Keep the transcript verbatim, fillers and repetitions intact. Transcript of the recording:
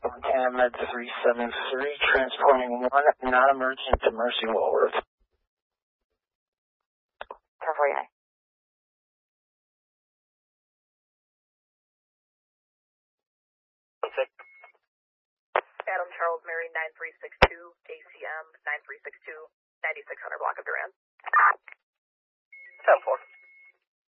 Montana three seven three, transporting one non-emergent to Mercy Walworth. ten forty-nine. Adam Charles Mary nine three six two, A C M nine three six two, ninety-six hundred block of Duran. ten four.